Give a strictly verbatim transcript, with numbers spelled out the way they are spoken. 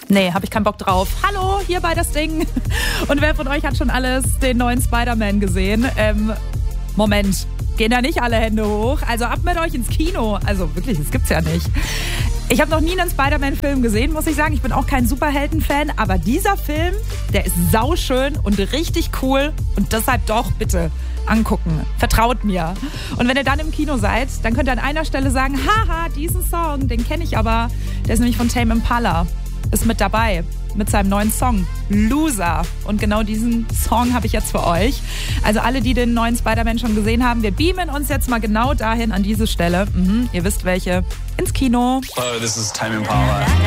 Nee, habe ich keinen Bock drauf. Hallo, hier bei das Ding. Und wer von euch hat schon alles den neuen Spider-Man gesehen? Ähm, Moment, gehen da nicht alle Hände hoch? Also ab mit euch ins Kino. Also wirklich, das gibt's ja nicht. Ich habe noch nie einen Spider-Man-Film gesehen, muss ich sagen. Ich bin auch kein Superhelden-Fan, aber dieser Film, der ist sauschön und richtig cool. Und deshalb doch bitte angucken. Vertraut mir. Und wenn ihr dann im Kino seid, dann könnt ihr an einer Stelle sagen, haha, diesen Song, den kenne ich aber. Der ist nämlich von Tame Impala. Ist mit dabei. Mit seinem neuen Song Loser. Und genau diesen Song habe ich jetzt für euch. Also alle, die den neuen Spider-Man schon gesehen haben, wir beamen uns jetzt mal genau dahin an diese Stelle. Mhm, ihr wisst welche. Ins Kino. Hello, this is Tame Impala.